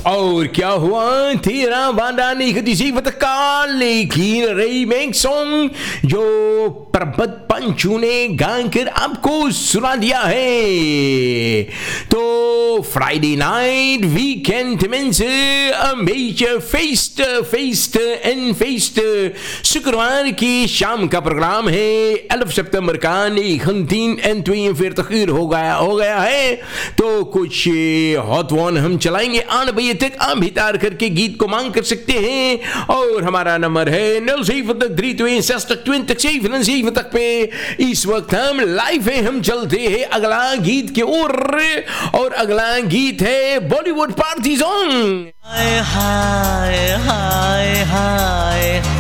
और क्या हुआ तेरा वादा नहीं कदी सी का, लेकिन रीमेक सॉन्ग जो प्रबत पंचू ने गाकर आपको सुना दिया है। तो फ्राइडे नाइट वीकेंड में से मेजर फेस्ट एंड फेस्ट शुक्रवार की शाम का प्रोग्राम है 11 सितंबर का 1942 हो गया है। तो कुछ हॉट वन हम चलाएंगे 8 बजे तक। आप भितार करके गीत को मांग कर सकते हैं और हमारा नंबर है 07 तक पे। इस वक्त हम लाइव है, हम चलते हैं अगला गीत के और अगला गीत है बॉलीवुड पार्टी सॉन्ग। हाय हाय हाय हाय